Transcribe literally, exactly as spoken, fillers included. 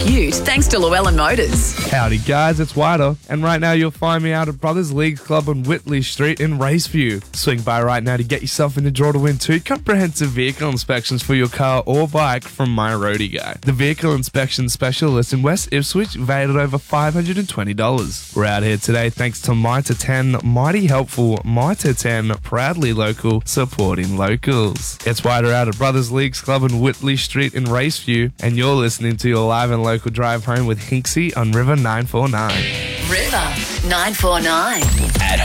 commute thanks to Llewellyn Motors. Howdy guys, it's Wider, and right now you'll find me out at Brothers Leagues Club on Whitley Street in Raceview. Swing by right now to get yourself in the draw to win two comprehensive vehicle inspections for your car or bike from My Roadie Guy, the vehicle inspection specialist in West Ipswich, valued at over five hundred twenty dollars. We're out here today thanks to Mitre ten, mighty helpful Mitre ten, proudly local, supporting locals. It's Wider out at Brothers Leagues Club on Whitley Street in Raceview, and you're listening to your live and local drive home with Hinksy on River nine four nine. River nine four nine. At